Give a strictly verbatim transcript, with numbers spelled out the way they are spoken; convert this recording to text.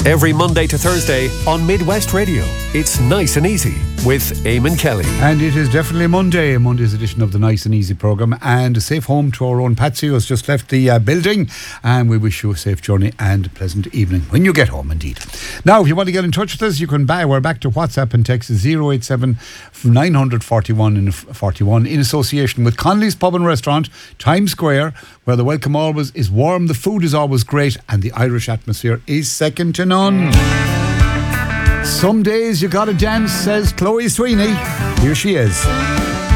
Every Monday to Thursday on Midwest Radio. It's Nice and Easy with Eamon Kelly. And it is definitely Monday, Monday's edition of the Nice and Easy programme. And a safe home to our own Patsy, who has just left the uh, building. And we wish you a safe journey and a pleasant evening when you get home, indeed. Now, if you want to get in touch with us, you can buy. We're back to WhatsApp and text zero eight seven nine four one forty-one in association with Connolly's Pub and Restaurant, Times Square, where the welcome always is warm, the food is always great, and the Irish atmosphere is second to none. Some days you gotta dance, says Chloe Sweeney. Here she is.